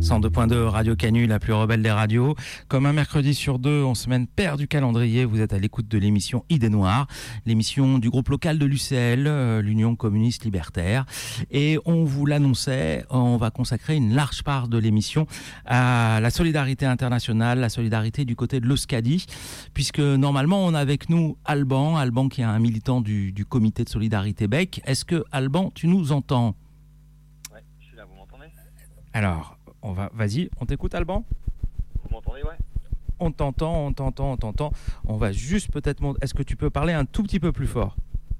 102.2 Radio Canu, la plus rebelle des radios. Comme un mercredi sur deux, en semaine paire du calendrier, vous êtes à l'écoute de l'émission Idées Noires, l'émission du groupe local de l'UCL, l'Union communiste libertaire. Et on vous l'annonçait, on va consacrer une large part de l'émission à la solidarité internationale, la solidarité du côté de l'Euskadi, puisque normalement on a avec nous Alban qui est un militant du comité de solidarité BEC. Est-ce que Alban, tu nous entends ? Ouais, je suis là, vous m'entendez ? Alors, vas-y, on t'écoute Alban ? Vous m'entendez, ouais ? On t'entend. On va juste peut-être... Est-ce que tu peux parler un tout petit peu plus fort ?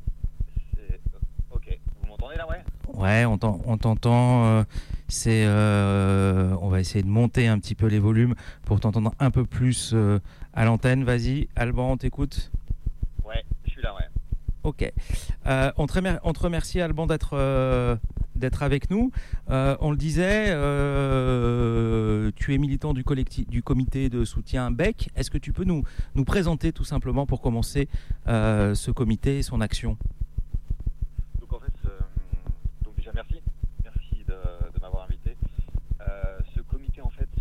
Ok, vous m'entendez là, ouais ? Ouais, on t'entend. On va essayer de monter un petit peu les volumes pour t'entendre un peu plus à l'antenne. Vas-y, Alban, on t'écoute ? Ouais, je suis là, ouais. Ok. On te remercie, Alban, d'être avec nous. On le disait, tu es militant du comité de soutien BEC. Est-ce que tu peux nous présenter tout simplement pour commencer ce comité et son action ? Donc en fait, donc déjà merci de m'avoir invité. Ce comité en fait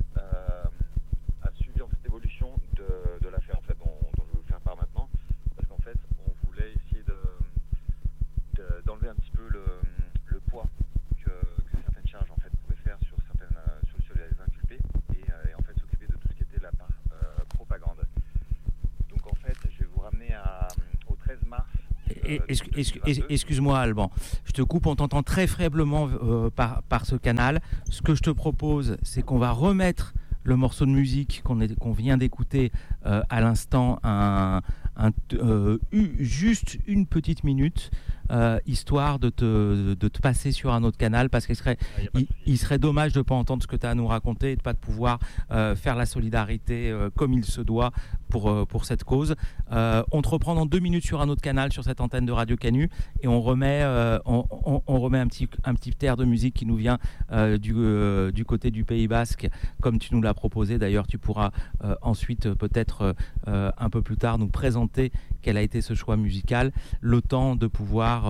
a suivi en fait l'évolution de l'affaire en fait dont je vais vous faire part maintenant, parce qu'en fait on voulait essayer d'enlever un petit peu le poids que certaines charges en fait pouvaient faire sur les inculpés et en fait s'occuper de tout ce qui était la part propagande. Donc en fait je vais vous ramener au 13 mars. Excuse-moi Alban, je te coupe, on t'entend très faiblement par ce canal. Ce que je te propose, c'est qu'on va remettre le morceau de musique qu'on vient d'écouter à l'instant, juste une petite minute, histoire de te passer sur un autre canal, parce qu'il serait dommage de ne pas entendre ce que tu as à nous raconter et de ne pas de pouvoir faire la solidarité comme il se doit pour cette cause. On te reprend dans 2 minutes sur un autre canal, sur cette antenne de Radio Canu, et on remet un petit air de musique qui nous vient du côté du Pays Basque, comme tu nous l'as proposé. D'ailleurs, tu pourras ensuite peut-être un peu plus tard nous présenter quel a été ce choix musical, le temps de pouvoir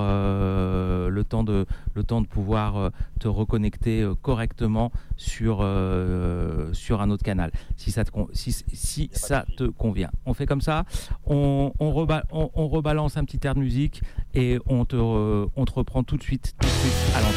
te reconnecter correctement sur un autre canal, si ça te convient. On fait comme ça, on rebalance un petit air de musique et on te reprend tout de suite à l'antenne.